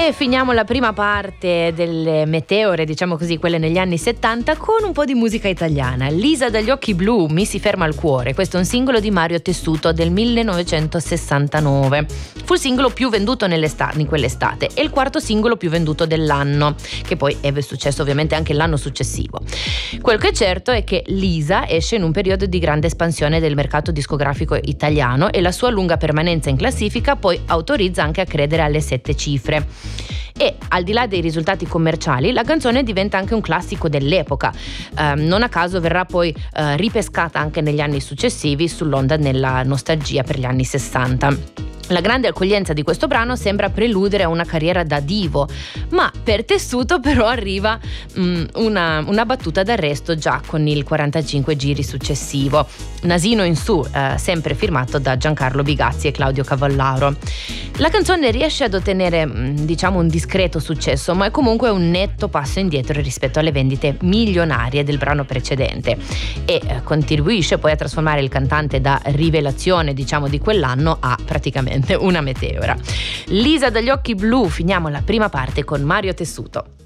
E finiamo la prima parte delle meteore, diciamo così, quelle negli anni 70, con un po' di musica italiana. Lisa dagli occhi blu, mi si ferma il cuore. Questo è un singolo di Mario Tessuto del 1969. Fu il singolo più venduto in quell'estate e il quarto singolo più venduto dell'anno, che poi è successo ovviamente anche l'anno successivo. Quel che è certo è che Lisa esce in un periodo di grande espansione del mercato discografico italiano e la sua lunga permanenza in classifica poi autorizza anche a credere alle 7 cifre. E al di là dei risultati commerciali, la canzone diventa anche un classico dell'epoca. Non a caso verrà poi ripescata anche negli anni successivi sull'onda della nostalgia per gli anni 60. La grande accoglienza di questo brano sembra preludere a una carriera da divo, ma per Tessuto però arriva una battuta d'arresto già con il 45 giri successivo. Nasino in su, sempre firmato da Giancarlo Bigazzi e Claudio Cavallaro. La canzone riesce ad ottenere, diciamo, un discreto successo, ma è comunque un netto passo indietro rispetto alle vendite milionarie del brano precedente e contribuisce poi a trasformare il cantante da rivelazione, diciamo, di quell'anno a praticamente una meteora. Lisa dagli occhi blu, finiamo la prima parte con Mario Tessuto.